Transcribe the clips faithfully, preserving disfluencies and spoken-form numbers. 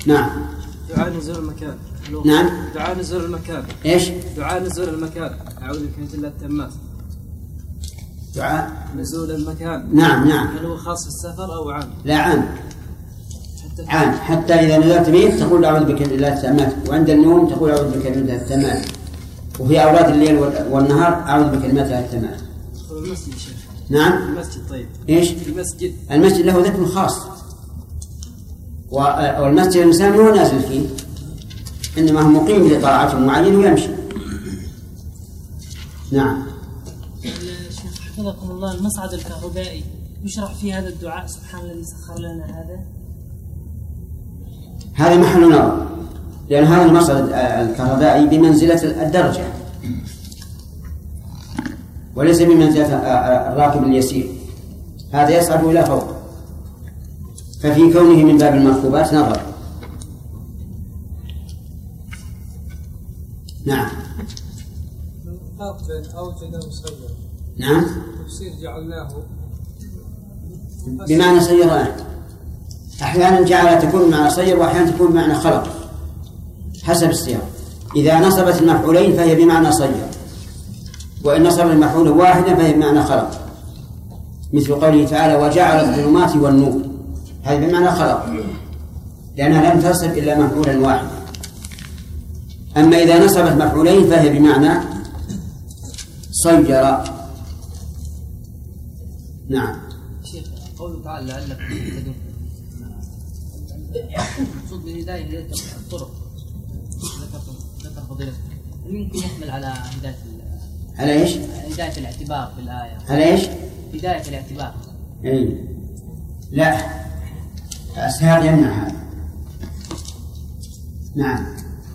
نعم. دعاء نزول المكان. نعم. دعاء نزول المكان. إيش؟ دعاء نزول المكان. أعوذ بكلمة الله التامات. دعاء نزول المكان. نعم نعم. هل هو خاص بالسفر أو عام؟ لا عام. حتى عام حتى إذا نزلت به تقول أعوذ بكلمة الله التامات، وعند النوم تقول أعوذ بكلمة الله التامات، وفي أوراد الليل والنهار أعوذ بكلمات الله التامات. المسجد شيخ. نعم. المسجد. طيب. إيش؟ المسجد. المسجد له ذكر خاص، والمسجد الإنسان هو نازل فيه، إنما هو مقيم لطاعة معينة ويمشي. نعم. شيخ حفظكم الله، المصعد الكهربائي يشرح في هذا الدعاء سبحان الذي سخر لنا هذا؟ هذا محل نظر، لأن هذا المصعد الكهربائي بمنزلة الدرجة وليس بمنزلة الراكب اليسير، هذا يصعد إلى فوق، ففي كونه من باب المركوبات نظر. نعم. أوجد مصير. نعم. تفسير جعلناه بمعنى صير، أحيانا جعل تكون معنى صير وأحيانا تكون معنى خلق حسب السياق. إذا نصبت المفعولين فهي بمعنى صير، وإن نصب المفعول واحدا فهي بمعنى خلق، مثل قوله تعالى وجعل الظلمات والنور، هذا بمعنى خلق لأنها لم تصب إلا مفعولا واحدا. أما إذا نصبت مفعولين فهي بمعنى صير. نعم. شيخ قوله تعالى لعلكم تهتدون، المقصود بالهداية هي الطرق، ذكر فضيلته، هل يمكن يحمل على هداية على إيش؟ هداية الاعتبار في الآية. على إيش؟ هداية الاعتبار. إيه. لا، السياق يمنع هذا. نعم.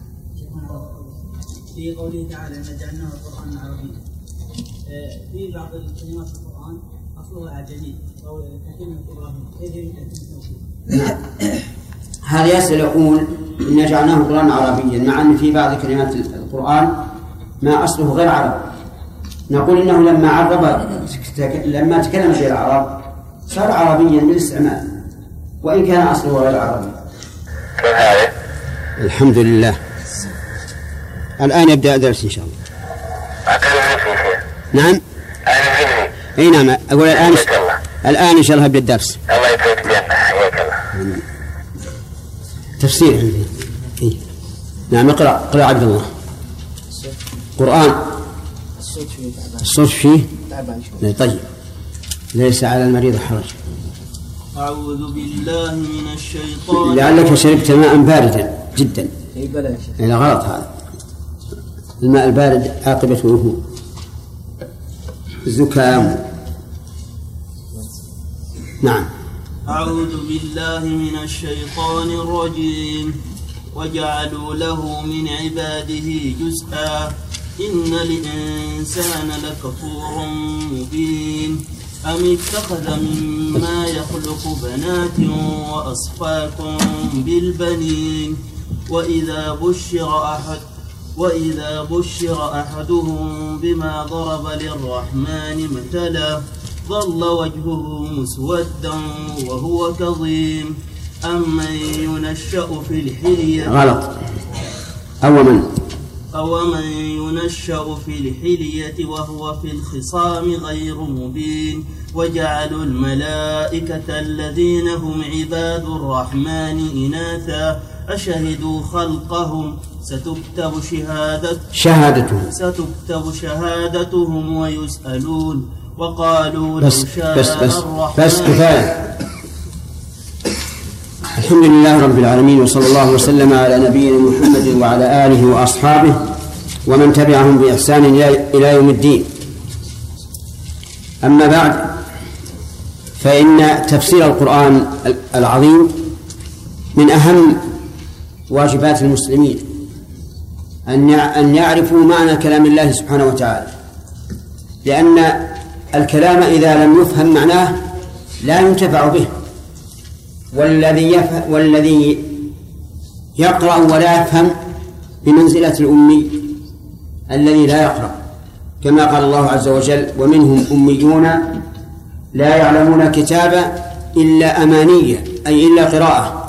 في قوله تعالى إن جعلناه قرآنا عربيا، في بعض الكلمات في القرآن أصلها أعجمي أو كلمة إبراهيم، كيف يمكن نعم. هذا يسأل يقول إن جعلناه قرآنا عربيا، مع أن في بعض كلمات القرآن ما أصله غير عربي. نقول إنه لما عرب لما تكلم به العرب صار عربيا بالاستعمال، وإن كان أصله غير عربي. الحمد لله. الآن يبدأ الدرس إن شاء الله. نعم. أي نعم. أقول الآن الآن إن شاء الله يبدأ الدرس. الله يطيب الجنة. حياك الله. تفسير عندي. إيه. نعم. اقرأ اقرأ عبد الله. قرآن. الصوت فيه طيب، ليس على المريض حرج. أعوذ بالله من الشيطان. لعلك شربت ماء باردا جدا. إلى غلط هذا. الماء البارد عاقبته زكام. نعم. أعوذ بالله من الشيطان الرجيم. وجعلوا له من عباده جزءا إن الإنسان لكفور مبين أم اتخذ مما يخلق بنات وأصفاكم بالبنين وإذا بشر أحد وإذا بشر أحدهم بما ضرب للرحمن مثلا ظل وجهه مسودا وهو كظيم أمن ينشأ في الحلية. غلط. أو من أو من ينشأ في الحلية وهو في الخصام غير مبين وجعلوا الملائكة الذين هم عباد الرحمن إناثا أشهدوا خلقهم ستكتب شهادة شهادتهم ستكتب شهادتهم ويسألون وقالوا بس لو شاء بس بس الرحمن. بس كفاية. الحمد لله رب العالمين، وصلى الله وسلم على نبينا محمد وعلى آله وأصحابه ومن تبعهم بإحسان إلى يوم الدين. أما بعد، فإن تفسير القرآن العظيم من أهم واجبات المسلمين أن يعرفوا معنى كلام الله سبحانه وتعالى، لأن الكلام إذا لم يفهم معناه لا ينتفع به، والذي يفهم والذي يقرأ ولا يفهم بمنزلة الأمي الذي لا يقرأ، كما قال الله عز وجل ومنهم أميون لا يعلمون كتابا إلا أمانية، أي إلا قراءة.